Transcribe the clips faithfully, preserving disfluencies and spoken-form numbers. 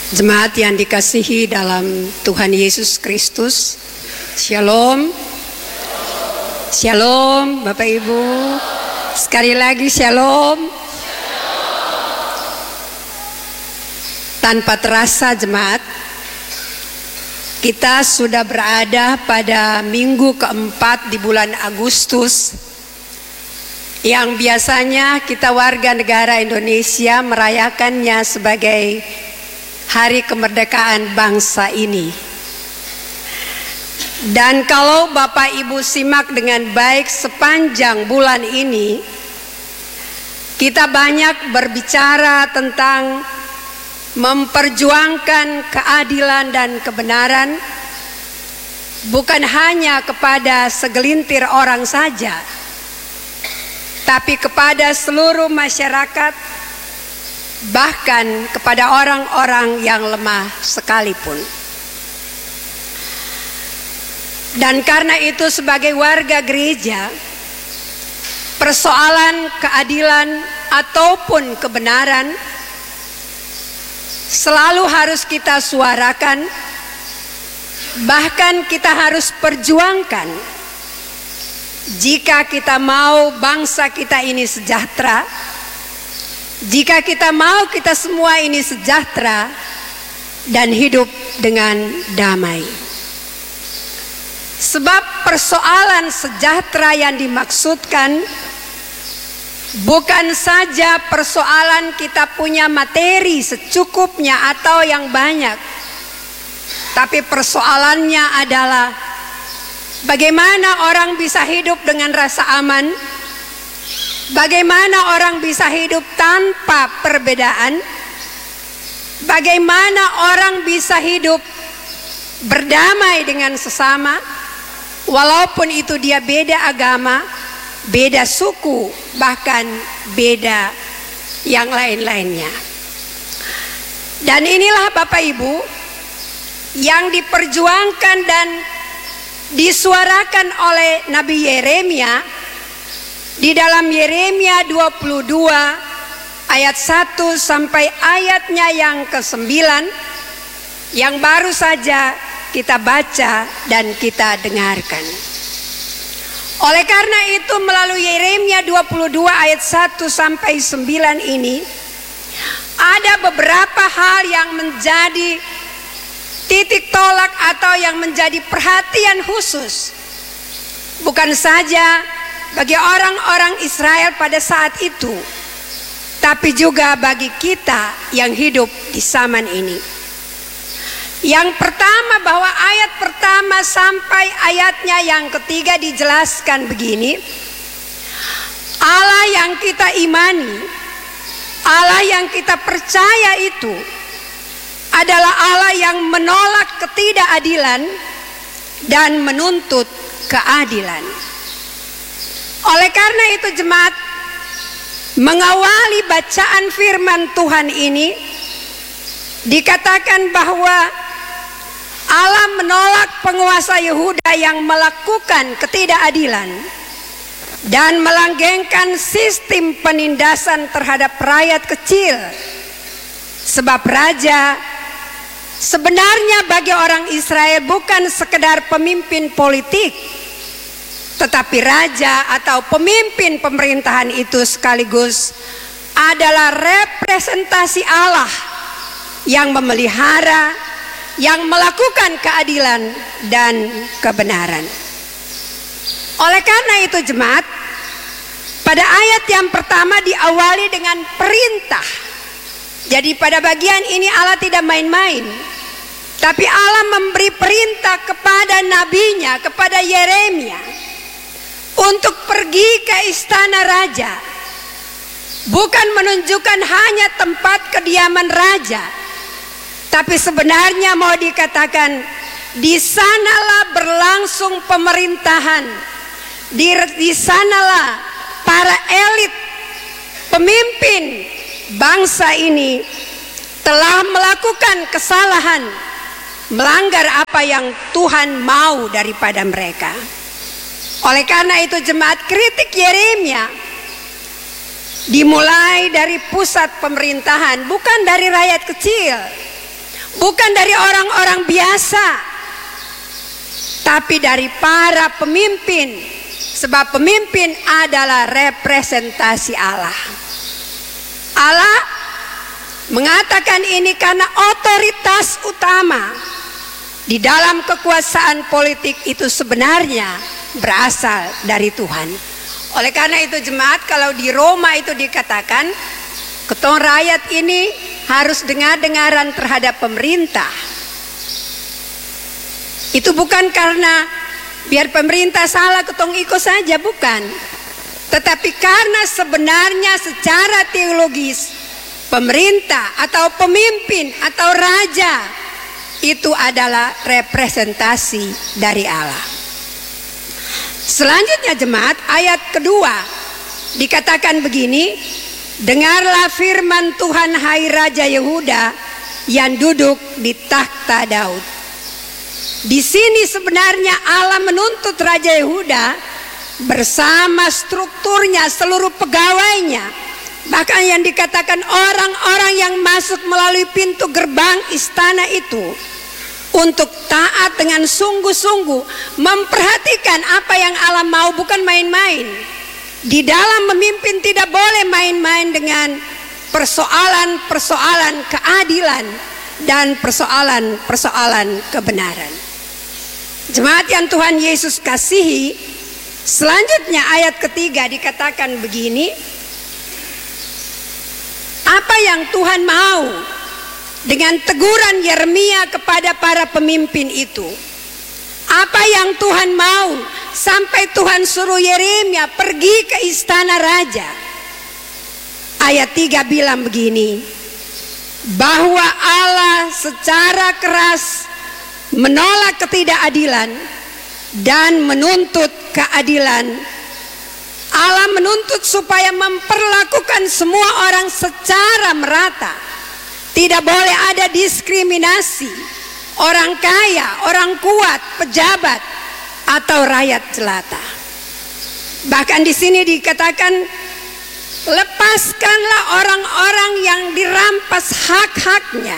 Jemaat yang dikasihi dalam Tuhan Yesus Kristus, Shalom. Shalom Bapak Ibu. Sekali lagi Shalom. Tanpa terasa jemaat, kita sudah berada pada minggu keempat di bulan Agustus, yang biasanya kita warga negara Indonesia merayakannya sebagai Hari Kemerdekaan bangsa ini. Dan kalau Bapak Ibu simak dengan baik sepanjang bulan ini, kita banyak berbicara tentang memperjuangkan keadilan dan kebenaran, bukan hanya kepada segelintir orang saja, tapi kepada seluruh masyarakat, bahkan kepada orang-orang yang lemah sekalipun. Dan karena itu sebagai warga gereja, persoalan keadilan ataupun kebenaran selalu harus kita suarakan, bahkan kita harus perjuangkan jika kita mau bangsa kita ini sejahtera. Jika kita mau kita semua ini sejahtera dan hidup dengan damai. Sebab persoalan sejahtera yang dimaksudkan bukan saja persoalan kita punya materi secukupnya atau yang banyak, tapi persoalannya adalah bagaimana orang bisa hidup dengan rasa aman. Bagaimana orang bisa hidup tanpa perbedaan? Bagaimana orang bisa hidup berdamai dengan sesama, walaupun itu dia beda agama, beda suku, bahkan beda yang lain-lainnya. Dan inilah Bapak Ibu yang diperjuangkan dan disuarakan oleh Nabi Yeremia di dalam Yeremia dua puluh dua ayat satu sampai ayatnya yang kesembilan, yang baru saja kita baca dan kita dengarkan. Oleh karena itu melalui Yeremia dua puluh dua ayat satu sampai sembilan ini ada beberapa hal yang menjadi titik tolak atau yang menjadi perhatian khusus, bukan saja bagi orang-orang Israel pada saat itu, tapi juga bagi kita yang hidup di zaman ini. Yang pertama, bahwa ayat pertama sampai ayatnya yang ketiga dijelaskan begini: Allah yang kita imani, Allah yang kita percaya itu adalah Allah yang menolak ketidakadilan dan menuntut keadilan. Oleh karena itu jemaat, mengawali bacaan firman Tuhan ini dikatakan bahwa Allah menolak penguasa Yehuda yang melakukan ketidakadilan dan melanggengkan sistem penindasan terhadap rakyat kecil. Sebab raja sebenarnya bagi orang Israel bukan sekedar pemimpin politik, tetapi raja atau pemimpin pemerintahan itu sekaligus adalah representasi Allah yang memelihara, yang melakukan keadilan dan kebenaran. Oleh karena itu jemaat, pada ayat yang pertama diawali dengan perintah. Jadi pada bagian ini Allah tidak main-main, tapi Allah memberi perintah kepada nabinya, kepada Yeremia, untuk pergi ke istana raja, bukan menunjukkan hanya tempat kediaman raja, tapi sebenarnya mau dikatakan di sanalah berlangsung pemerintahan, di, di sanalah para elit pemimpin bangsa ini telah melakukan kesalahan, melanggar apa yang Tuhan mau daripada mereka. Oleh karena itu jemaat, kritik Yeremia dimulai dari pusat pemerintahan, bukan dari rakyat kecil, bukan dari orang-orang biasa, tapi dari para pemimpin, sebab pemimpin adalah representasi Allah. Allah mengatakan ini karena otoritas utama di dalam kekuasaan politik itu sebenarnya berasal dari Tuhan. Oleh karena itu jemaat, kalau di Roma itu dikatakan ketong rakyat ini harus dengar-dengaran terhadap pemerintah. Itu bukan karena biar pemerintah salah ketong ikut saja, bukan. Tetapi karena sebenarnya secara teologis pemerintah atau pemimpin atau raja itu adalah representasi dari Allah. Selanjutnya jemaat, ayat kedua dikatakan begini, dengarlah firman Tuhan hai Raja Yehuda yang duduk di takhta Daud. Di sini sebenarnya Allah menuntut Raja Yehuda bersama strukturnya, seluruh pegawainya, bahkan yang dikatakan orang-orang yang masuk melalui pintu gerbang istana itu, untuk taat dengan sungguh-sungguh memperhatikan apa yang Allah mau, bukan main-main. Di dalam memimpin tidak boleh main-main dengan persoalan-persoalan keadilan dan persoalan-persoalan kebenaran. Jemaat yang Tuhan Yesus kasihi, selanjutnya ayat ketiga dikatakan begini, apa yang Tuhan mau dengan teguran Yeremia kepada para pemimpin itu? Apa yang Tuhan mau sampai Tuhan suruh Yeremia pergi ke istana raja? Ayat tiga bilang begini, bahwa Allah secara keras menolak ketidakadilan dan menuntut keadilan. Allah menuntut supaya memperlakukan semua orang secara merata. Tidak boleh ada diskriminasi, orang kaya, orang kuat, pejabat, atau rakyat jelata. Bahkan di sini dikatakan, lepaskanlah orang-orang yang dirampas hak-haknya.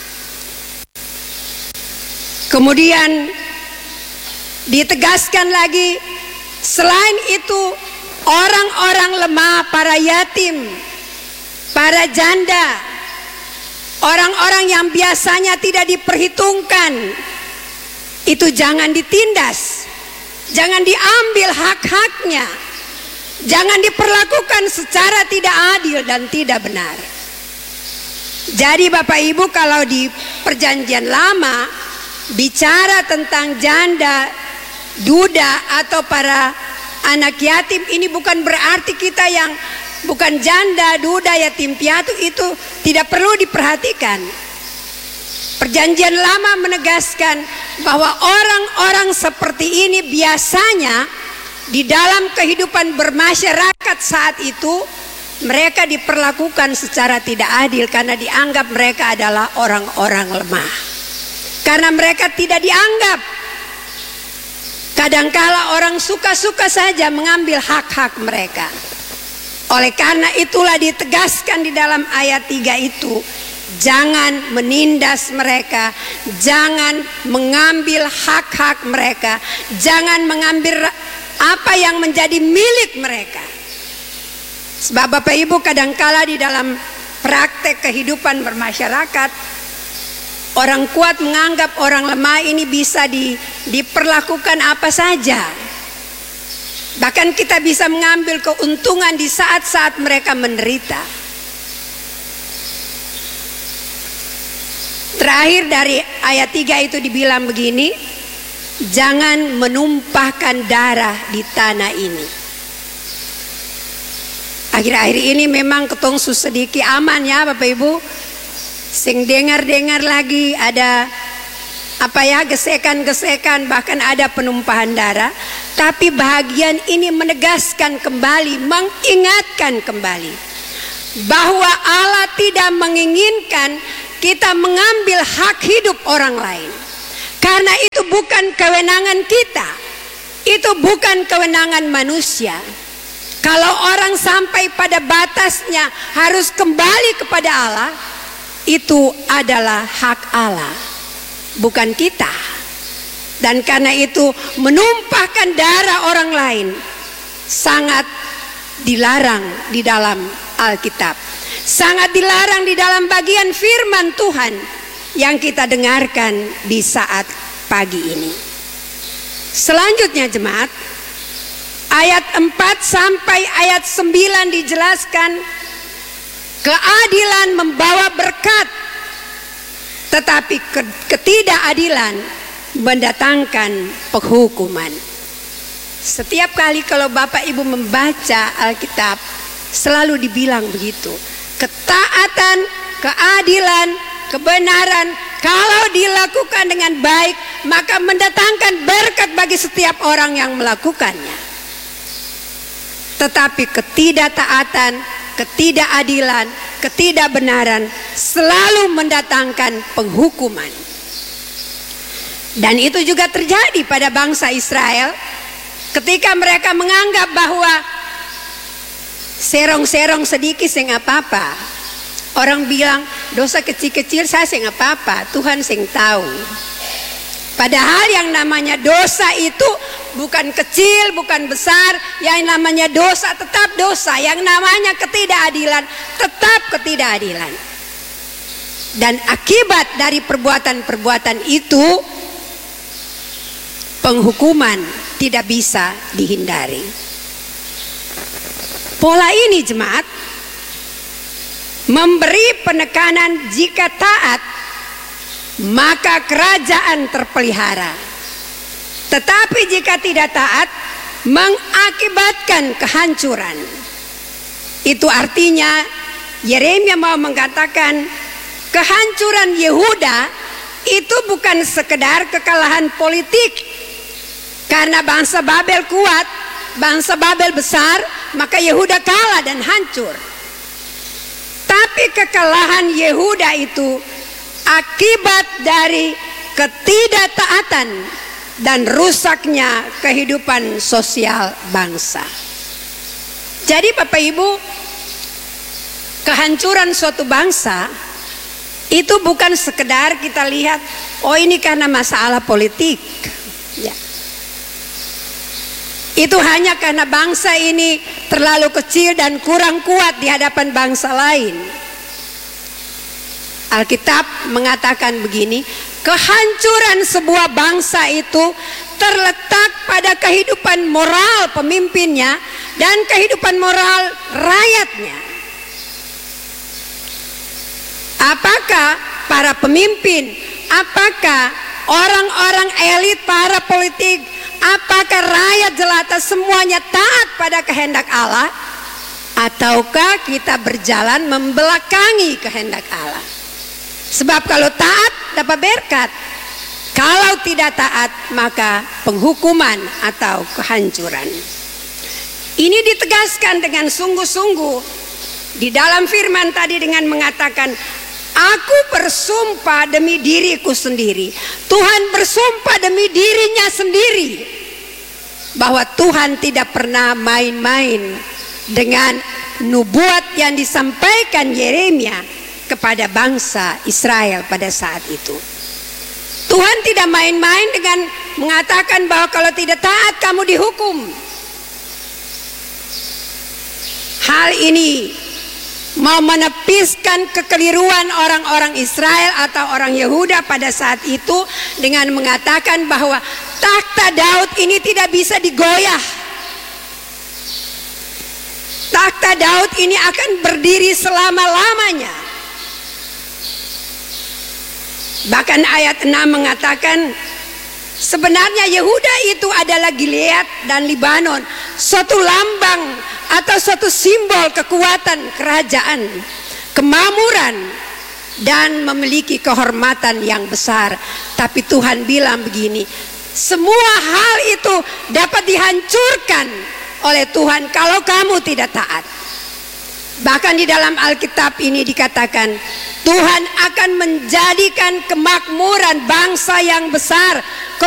Kemudian ditegaskan lagi, selain itu orang-orang lemah, para yatim, para janda, orang-orang yang biasanya tidak diperhitungkan, itu jangan ditindas, jangan diambil hak-haknya, jangan diperlakukan secara tidak adil dan tidak benar. Jadi Bapak Ibu, kalau di perjanjian lama bicara tentang janda, duda, atau para anak yatim, ini bukan berarti kita yang bukan janda, duda, yatim piatu itu tidak perlu diperhatikan. Perjanjian lama menegaskan bahwa orang-orang seperti ini biasanya di dalam kehidupan bermasyarakat saat itu mereka diperlakukan secara tidak adil karena dianggap mereka adalah orang-orang lemah. Karena mereka tidak dianggap. Kadangkala orang suka-suka saja mengambil hak-hak mereka. Oleh karena itulah ditegaskan di dalam ayat tiga itu, jangan menindas mereka, jangan mengambil hak-hak mereka, jangan mengambil apa yang menjadi milik mereka. Sebab Bapak Ibu, kadangkala di dalam praktek kehidupan bermasyarakat, orang kuat menganggap orang lemah ini bisa di, diperlakukan apa saja. Bahkan kita bisa mengambil keuntungan di saat-saat mereka menderita. Terakhir dari ayat tiga itu dibilang begini, jangan menumpahkan darah di tanah ini. Akhir-akhir ini memang ketong sedikit aman ya Bapak Ibu. Sing dengar-dengar lagi ada apa ya, gesekan-gesekan, bahkan ada penumpahan darah. Tapi bahagian ini menegaskan kembali, mengingatkan kembali bahwa Allah tidak menginginkan kita mengambil hak hidup orang lain. Karena itu bukan kewenangan kita, itu bukan kewenangan manusia. Kalau orang sampai pada batasnya harus kembali kepada Allah, itu adalah hak Allah, bukan kita. Dan karena itu menumpahkan darah orang lain sangat dilarang di dalam Alkitab. Sangat dilarang di dalam bagian firman Tuhan yang kita dengarkan di saat pagi ini. Selanjutnya jemaat, ayat empat sampai ayat sembilan dijelaskan keadilan membawa berkat, tetapi ketidakadilan mendatangkan penghukuman. Setiap kali kalau Bapak Ibu membaca Alkitab selalu dibilang begitu. Ketaatan, keadilan, kebenaran kalau dilakukan dengan baik maka mendatangkan berkat bagi setiap orang yang melakukannya. Tetapi ketidaktaatan, ketidakadilan, ketidakbenaran selalu mendatangkan penghukuman. Dan itu juga terjadi pada bangsa Israel ketika mereka menganggap bahwa serong-serong sedikit sing apa-apa. Orang bilang dosa kecil-kecil saya sing apa-apa, Tuhan sing tahu. Padahal yang namanya dosa itu bukan kecil, bukan besar. Yang namanya dosa tetap dosa. Yang namanya ketidakadilan tetap ketidakadilan. Dan akibat dari perbuatan-perbuatan itu penghukuman tidak bisa dihindari. Pola ini jemaat memberi penekanan jika taat maka kerajaan terpelihara. Tetapi jika tidak taat mengakibatkan kehancuran. Itu artinya Yeremia mau mengatakan kehancuran Yehuda itu bukan sekedar kekalahan politik. Karena bangsa Babel kuat, bangsa Babel besar, maka Yehuda kalah dan hancur. Tapi kekalahan Yehuda itu akibat dari ketidaktaatan dan rusaknya kehidupan sosial bangsa. Jadi Bapak Ibu, kehancuran suatu bangsa itu bukan sekedar kita lihat, oh ini karena masalah politik. Ya. Itu hanya karena bangsa ini terlalu kecil dan kurang kuat di hadapan bangsa lain. Alkitab mengatakan begini, kehancuran sebuah bangsa itu terletak pada kehidupan moral pemimpinnya dan kehidupan moral rakyatnya. Apakah para pemimpin, apakah orang-orang elit, para politik, apakah rakyat jelata semuanya taat pada kehendak Allah, ataukah kita berjalan membelakangi kehendak Allah? Sebab kalau taat dapat berkat, kalau tidak taat maka penghukuman atau kehancuran. Ini ditegaskan dengan sungguh-sungguh di dalam firman tadi dengan mengatakan, aku bersumpah demi diriku sendiri. Tuhan bersumpah demi dirinya sendiri bahwa Tuhan tidak pernah main-main dengan nubuat yang disampaikan Yeremia kepada bangsa Israel pada saat itu. Tuhan tidak main-main dengan mengatakan bahwa kalau tidak taat kamu dihukum. Hal ini mau menepiskan kekeliruan orang-orang Israel atau orang Yehuda pada saat itu dengan mengatakan bahwa takhta Daud ini tidak bisa digoyah. Takhta Daud ini akan berdiri selama-lamanya. Bahkan ayat enam mengatakan sebenarnya Yehuda itu adalah Gilead dan Libanon, suatu lambang atau suatu simbol kekuatan kerajaan, kemakmuran dan memiliki kehormatan yang besar. Tapi Tuhan bilang begini, semua hal itu dapat dihancurkan oleh Tuhan kalau kamu tidak taat. Bahkan di dalam Alkitab ini dikatakan Tuhan akan menjadikan kemakmuran bangsa yang besar,